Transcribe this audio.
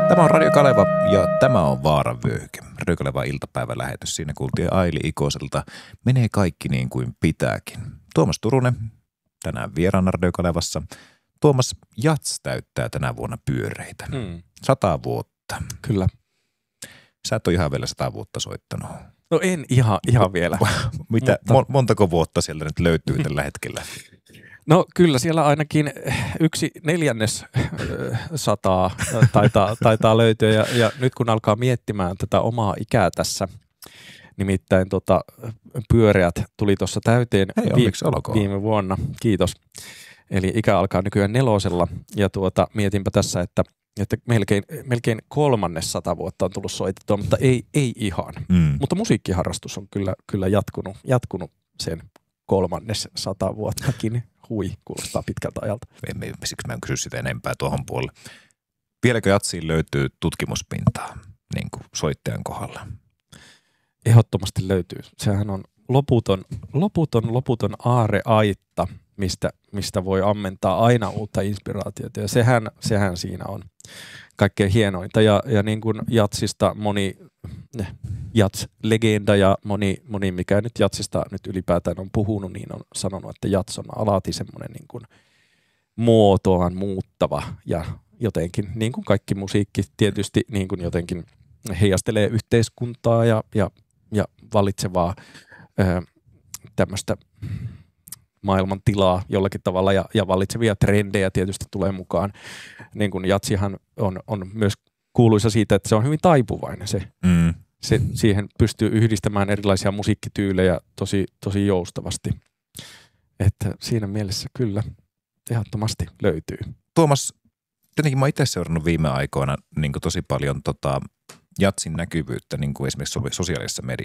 Tämä on Radio Kaleva ja tämä on Vaaran vyöhyke. Radio Kaleva iltapäivälähetys. Siinä kuultiin Aili Ikoselta Menee kaikki niin kuin pitääkin. Tuomas Turunen, tänään vieraana Radio Kalevassa. Tuomas, Jats täyttää tänä vuonna pyöreitä. 100 vuotta. Kyllä. Sä et ole ihan vielä 100 vuotta soittanut. No en ihan vielä. Mitä, montako vuotta sieltä nyt löytyy tällä hetkellä? No kyllä siellä ainakin 1/4 taitaa löytyä ja nyt kun alkaa miettimään tätä omaa ikää tässä, nimittäin pyöreät tuli tuossa täyteen viime vuonna, kiitos. Eli ikä alkaa nykyään 4 ja mietinpä tässä, että melkein 300 vuotta on tullut soitettua, mutta ei ihan. Mutta musiikkiharrastus on kyllä jatkunut sen 300 vuottakin. Hui, kuulostaa pitkältä ajalta. Siksi mä en kysy sitä enempää tuohon puolelle. Vieläkö Jatsiin löytyy tutkimuspintaa niin kuin soittajan kohdalla? Ehdottomasti löytyy. Sehän on loputon aarreaitta, mistä voi ammentaa aina uutta inspiraatiota. Ja sehän siinä on kaikkein hienointa. Ja niin kuin jatsista moni jats-legenda ja moni, mikä nyt jatsista nyt ylipäätään on puhunut, niin on sanonut, että jats on alati semmoinen niin kuin muotoaan muuttava ja jotenkin, niin kuin kaikki musiikki tietysti niin kuin jotenkin heijastelee yhteiskuntaa ja vallitsevaa tämmöistä maailman tilaa jollakin tavalla ja vallitsevia trendejä tietysti tulee mukaan. Niin kuin jatsihan on myös kuuluisa siitä, että se on hyvin taipuvainen se. Siihen pystyy yhdistämään erilaisia musiikkityylejä tosi joustavasti. Että siinä mielessä kyllä ehdottomasti löytyy. Tuomas, jotenkin mä oon itse seurannut viime aikoina niin kuin tosi paljon jatsin näkyvyyttä niin kuin esimerkiksi sosiaalisessa mediassa.